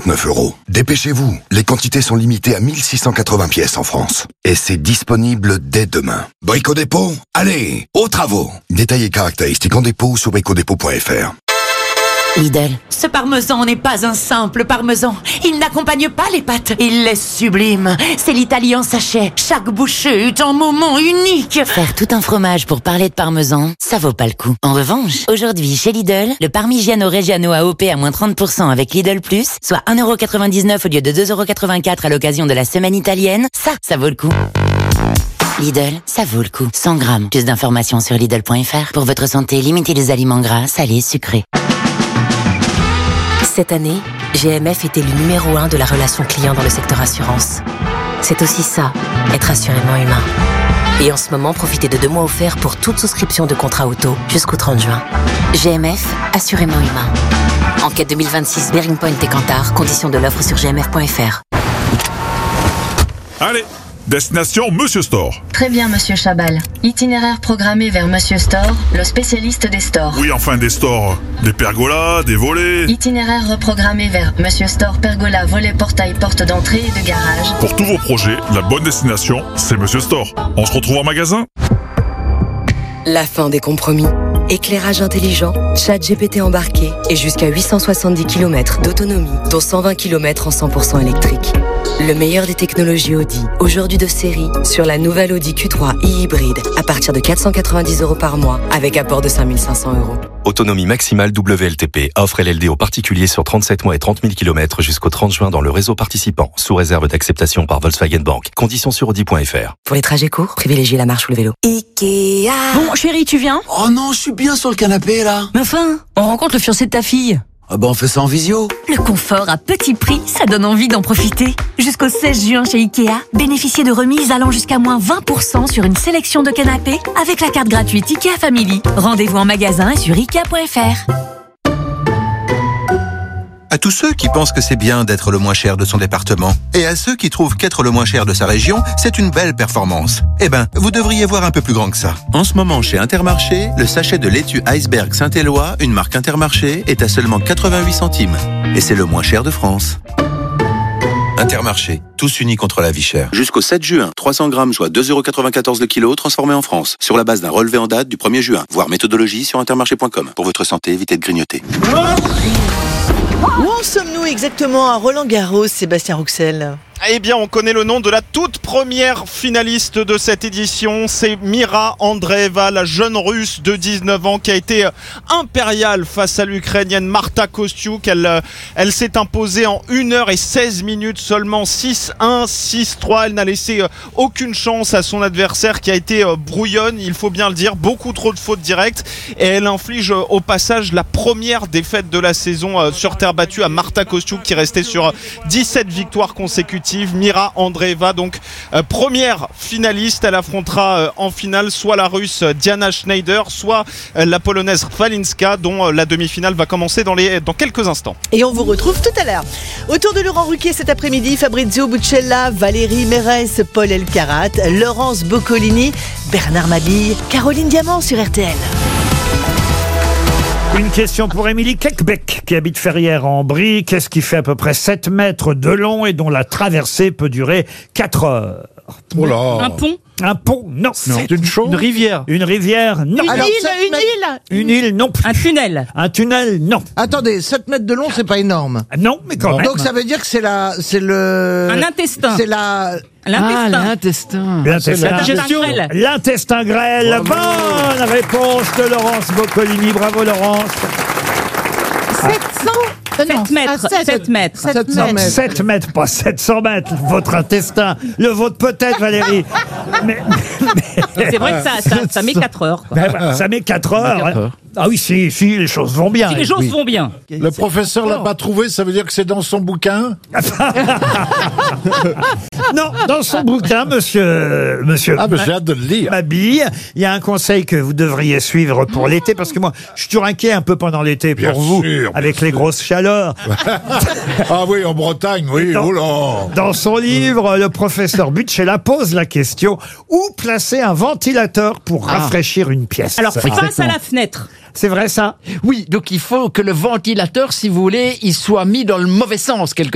49 €. Dépêchez-vous, les quantités sont limitées à 1680 pièces en France. Et c'est disponible dès demain. Brico Dépôt, allez, aux travaux. Détails et caractéristiques en dépôt sur bricodépôt.fr. Lidl. Ce parmesan n'est pas un simple parmesan. Il n'accompagne pas les pâtes. Il est sublime. C'est l'Italie en sachet. Chaque bouchée est un moment unique. Faire tout un fromage pour parler de parmesan, ça vaut pas le coup. En revanche, aujourd'hui, chez Lidl, le Parmigiano Reggiano AOP à moins 30% avec Lidl Plus, soit 1,99 € au lieu de 2,84 € à l'occasion de la semaine italienne, ça vaut le coup. Lidl, ça vaut le coup. 100 grammes. Plus d'informations sur Lidl.fr. Pour votre santé, limitez les aliments gras, salés, sucrés. Cette année, GMF était le numéro 1 de la relation client dans le secteur assurance. C'est aussi ça, être assurément humain. Et en ce moment, profitez de 2 mois offerts pour toute souscription de contrat auto jusqu'au 30 juin. GMF, assurément humain. Enquête 2026, Bearing Point et Kantar, conditions de l'offre sur gmf.fr. Allez, destination Monsieur Store. Très bien, Monsieur Chabal. Itinéraire programmé vers Monsieur Store, le spécialiste des stores. Oui, enfin des stores. Des pergolas, des volets. Itinéraire reprogrammé vers Monsieur Store, pergola, volet, portail, porte d'entrée et de garage. Pour tous vos projets, la bonne destination, c'est Monsieur Store. On se retrouve en magasin. La fin des compromis. Éclairage intelligent, ChatGPT embarqué et jusqu'à 870 km d'autonomie, dont 120 km en 100% électrique. Le meilleur des technologies Audi, aujourd'hui de série, sur la nouvelle Audi Q3 e-hybride, à partir de 490 € par mois, avec apport de 5 500 €. Autonomie maximale WLTP. Offre LLD aux particuliers sur 37 mois et 30 000 km jusqu'au 30 juin dans le réseau participant, sous réserve d'acceptation par Volkswagen Bank. Conditions sur Audi.fr. Pour les trajets courts, privilégiez la marche ou le vélo. Ikea. Bon, chérie, tu viens? Oh non, je suis bien sur le canapé, là. Mais enfin, on rencontre le fiancé de ta fille. Ah bah on fait ça en visio. Le confort à petit prix, ça donne envie d'en profiter. Jusqu'au 16 juin chez Ikea, bénéficiez de remises allant jusqu'à moins 20% sur une sélection de canapés avec la carte gratuite Ikea Family. Rendez-vous en magasin et sur Ikea.fr. À tous ceux qui pensent que c'est bien d'être le moins cher de son département, et à ceux qui trouvent qu'être le moins cher de sa région, c'est une belle performance. Eh ben, vous devriez voir un peu plus grand que ça. En ce moment, chez Intermarché, le sachet de laitue Iceberg Saint-Éloi, une marque Intermarché, est à seulement 88 centimes. Et c'est le moins cher de France. Intermarché, tous unis contre la vie chère. Jusqu'au 7 juin, 300 grammes soit 2,94 € le kilo, transformé en France, sur la base d'un relevé en date du 1er juin. Voir méthodologie sur intermarché.com. Pour votre santé, évitez de grignoter. Où en sommes-nous exactement à Roland-Garros, Sébastien Rouxel ? Eh bien, on connaît le nom de la toute première finaliste de cette édition. C'est Mira Andreeva, la jeune russe de 19 ans qui a été impériale face à l'Ukrainienne Marta Kostyuk. Elle s'est imposée en 1 h et 16 minutes seulement, 6-1, 6-3. Elle n'a laissé aucune chance à son adversaire qui a été brouillonne, il faut bien le dire. Beaucoup trop de fautes directes. Et elle inflige au passage la première défaite de la saison sur terre battue à Marta Kostyuk qui restait sur 17 victoires consécutives. Mira Andreeva, donc première finaliste, elle affrontera en finale soit la russe Diana Schneider, soit la polonaise Walinska, dont la demi-finale va commencer dans quelques instants. Et on vous retrouve tout à l'heure. Autour de Laurent Ruquier cet après-midi, Fabrizio Buccella, Valérie Mérès, Paul Elkarat, Laurence Boccolini, Bernard Mabille, Caroline Diamant sur RTL. Une question pour Émilie Keckbeck, qui habite Ferrières en Brie. Qu'est-ce qui fait à peu près 7 mètres de long et dont la traversée peut durer 4 heures? Oh là. Un pont? Un pont, non. C'est une chose. Une rivière, non. Une île, non. Un tunnel? Un tunnel, non. Attendez, 7 mètres de long, c'est pas énorme. Non, mais quand même. Donc ça veut dire que c'est le... Un intestin? C'est la... L'intestin. L'intestin grêle. Bonne réponse de Laurence Boccolini. Bravo Laurence. 7 mètres. 7 mètres. 700 mètres. 7 mètres, pas 700 mètres. Votre intestin. Le vôtre peut-être, Valérie. Mais c'est vrai que ça met 4 heures. Quoi. Ben, ça met 4 heures. Ah oui, si, les choses vont bien. Si les choses vont bien. Le professeur l'a pas trouvé, ça veut dire que c'est dans son bouquin? Non, dans son bouquin, monsieur. Ah, mais j'ai hâte de le lire. Mabille, il y a un conseil que vous devriez suivre pour l'été, parce que moi, je suis toujours inquiet un peu pendant l'été pour Bien vous, sûr, avec les grosses chaleurs. Ah oui, en Bretagne, oui. Dans son livre, le professeur Buccella pose la question: où placer un ventilateur pour rafraîchir une pièce? Alors, face à la fenêtre. C'est vrai ça? Oui, donc il faut que le ventilateur, si vous voulez, il soit mis dans le mauvais sens quelque